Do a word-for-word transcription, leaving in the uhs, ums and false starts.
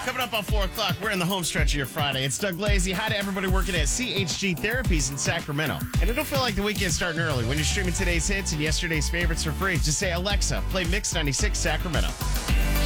Coming up on four o'clock, we're in the home stretch of your Friday. It's Doug Lazy. Hi to everybody working at C H G Therapies in Sacramento. And it'll feel like the weekend's starting early when you're streaming today's hits and yesterday's favorites for free. Just say, Alexa, play Mix ninety-six Sacramento.